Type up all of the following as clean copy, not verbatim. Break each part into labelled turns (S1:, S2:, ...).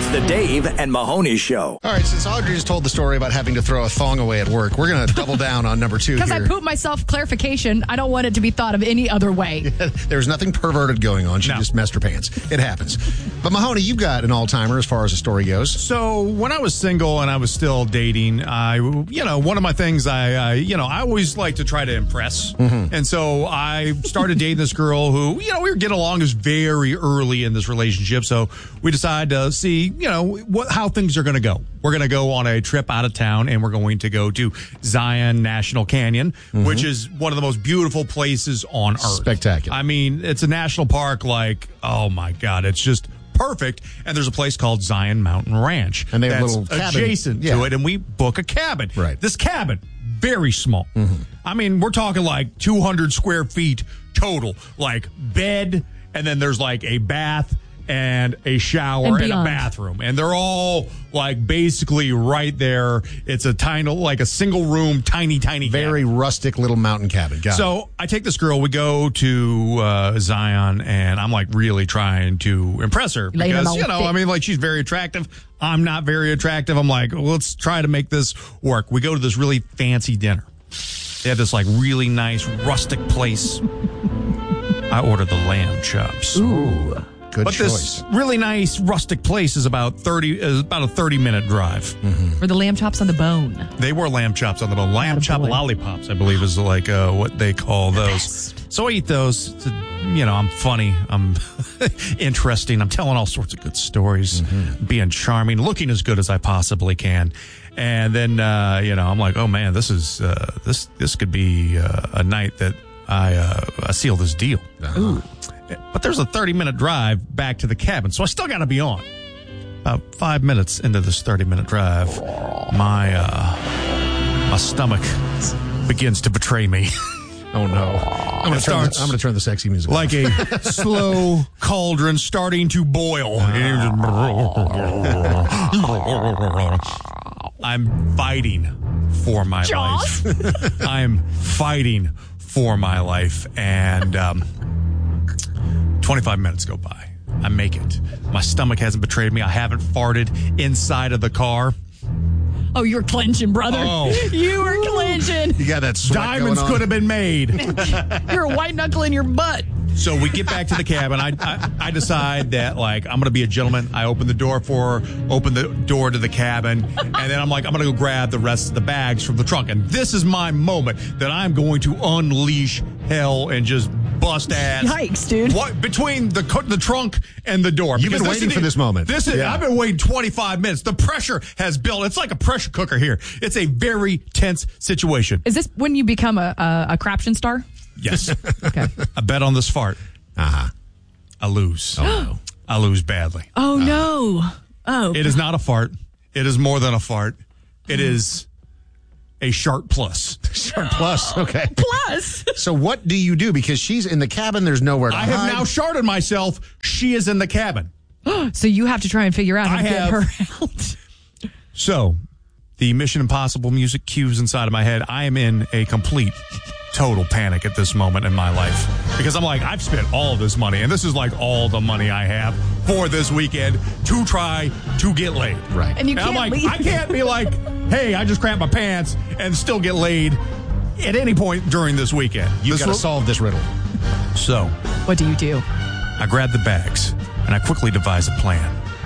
S1: It's the Dave and Mahoney Show.
S2: All right, since Audrey just told the story about having to throw a thong away at work, we're going to double down on number 2 here.
S3: Because I pooped myself, clarification, I don't want it to be thought of any other way.
S2: There's nothing perverted going on. She just messed her pants. It happens. But Mahoney, you've got an all-timer as far as the story goes.
S4: So when I was single and I was still dating, one of my things I always like to try to impress. Mm-hmm. And so I started dating this girl who, we were getting along as very early in this relationship. So we decided to see, how things are going to go. We're going to go on a trip out of town and we're going to go to Zion National Canyon, which is one of the most beautiful places on earth.
S2: Spectacular.
S4: I mean, it's a national park like, oh my God, it's just perfect. And there's a place called Zion Mountain Ranch.
S2: And they have
S4: that's
S2: a little cabin
S4: adjacent to it. And we book a cabin.
S2: Right.
S4: This cabin, very small. Mm-hmm. I mean, we're talking like 200 square feet total, like bed. And then there's like a bath and a shower and a bathroom. And they're all like basically right there. It's a tiny, like a single room, tiny
S2: very
S4: cabin.
S2: Rustic little mountain cabin.
S4: So I take this girl, we go to Zion, and I'm like really trying to impress her because, she's very attractive. I'm not very attractive. I'm like, well, let's try to make this work. We go to this really fancy dinner. They have this like really nice rustic place. I ordered the lamb chops.
S3: Ooh.
S2: Good choice.
S4: This really nice rustic place is about a 30-minute drive.
S3: Mm-hmm. Were the lamb chops on the bone?
S4: They were lamb chops on the bone. Lamb chop lollipops, I believe, is like what they call those.
S3: Best.
S4: So I eat those. I'm funny. I'm interesting. I'm telling all sorts of good stories, being charming, looking as good as I possibly can. And then, I'm like, oh man, this is this could be a night that I seal this deal.
S3: Ooh.
S4: But there's a 30-minute drive back to the cabin, so I still got to be on. About 5 minutes into this 30-minute drive, my stomach begins to betray me.
S2: Oh, no. I'm going to turn the sexy music
S4: like
S2: off.
S4: A slow cauldron starting to boil. I'm fighting for my life. I'm fighting for my life. And 25 minutes go by. I make it. My stomach hasn't betrayed me. I haven't farted inside of the car.
S3: Oh, you're clenching, brother.
S4: Oh.
S3: You were clenching.
S2: You got that sweat
S4: Diamonds
S2: going on.
S4: Could have been made.
S3: You're a white knuckle in your butt.
S4: So we get back to the cabin. I decide that, like, I'm going to be a gentleman. I open the door to the cabin, and then I'm like, I'm going to go grab the rest of the bags from the trunk. And this is my moment that I'm going to unleash hell and just bust ass.
S3: Yikes, dude.
S4: Between the trunk and the door.
S2: You've been waiting for this moment.
S4: I've been waiting 25 minutes. The pressure has built. It's like a pressure cooker here. It's a very tense situation.
S3: Is this when you become a craption star?
S4: Yes.
S3: Okay.
S4: I bet on this fart.
S2: Uh-huh.
S4: I lose. Oh, no. I lose badly.
S3: Oh, no. Oh.
S4: It is not a fart. It is more than a fart. It is a Sharp Plus.
S2: Sharp Plus, okay.
S3: Plus.
S2: So what do you do? Because she's in the cabin, there's nowhere to hide.
S4: I have now sharted myself. She is in the cabin.
S3: So you have to try and figure out how to get her out.
S4: So the Mission Impossible music cues inside of my head. I am in a complete, total panic at this moment in my life. Because I'm like, I've spent all of this money, and this is like all the money I have for this weekend to try to get laid.
S2: Right.
S3: And you can't
S4: I'm like,
S3: leave.
S4: I can't be like, hey, I just cramped my pants and still get laid at any point during this weekend.
S2: You've got to solve this riddle.
S4: So,
S3: what do you do?
S4: I grab the bags, and I quickly devise a plan.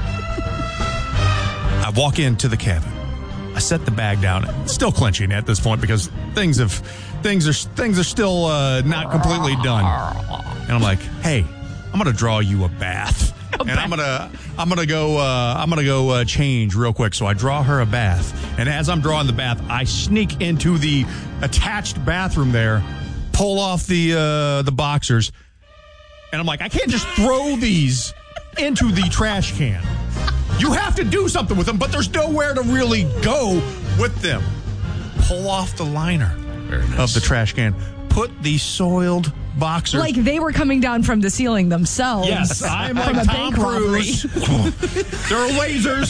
S4: I walk into the cabin. I set the bag down, still clenching at this point because things are still not completely done. And I'm like, hey, I'm gonna draw you a bath, I'm gonna go change real quick. So I draw her a bath, and as I'm drawing the bath, I sneak into the attached bathroom there, pull off the boxers, and I'm like, I can't just throw these into the trash can. You have to do something with them, but there's nowhere to really go with them. Pull off the liner of the trash can. Put the soiled boxers.
S3: Like they were coming down from the ceiling themselves.
S4: Yes, I'm
S3: from
S4: like
S3: a
S4: Tom
S3: bank robbery.
S4: Cruise. There are lasers.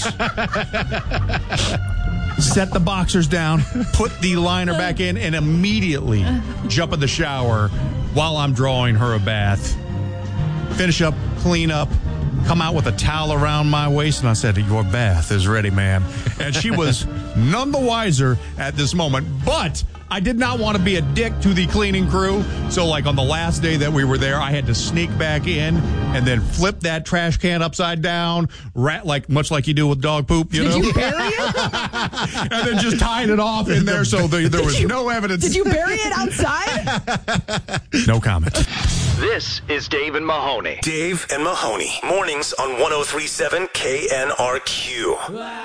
S4: Set the boxers down, put the liner back in, and immediately jump in the shower while I'm drawing her a bath. Finish up, clean up, come out with a towel around my waist, and I said, your bath is ready, ma'am. And she was none the wiser at this moment, but I did not want to be a dick to the cleaning crew. So, like, on the last day that we were there, I had to sneak back in and then flip that trash can upside down, much like you do with dog poop, you know?
S3: Did you bury it?
S4: And then just tied it off in there so there was no evidence.
S3: Did you bury it outside?
S4: No comment.
S1: This is Dave and Mahoney.
S5: Dave and Mahoney. Mornings on 103.7 KNRQ.